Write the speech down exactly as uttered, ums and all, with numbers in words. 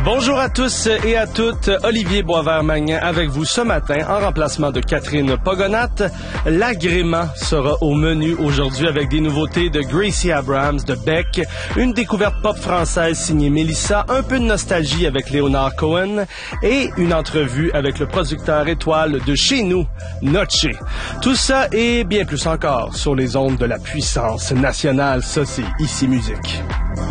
Bonjour à tous et à toutes, Olivier Boisvert-Magnan avec vous ce matin en remplacement de Catherine Pogonat. L'agrément sera au menu aujourd'hui avec des nouveautés de Gracie Abrams, de Beck, une découverte pop française signée Mélissa, un peu de nostalgie avec Léonard Cohen et une entrevue avec le producteur étoile de chez nous, Notché. Tout ça et bien plus encore sur les ondes de la puissance nationale, ça c'est Ici Musique.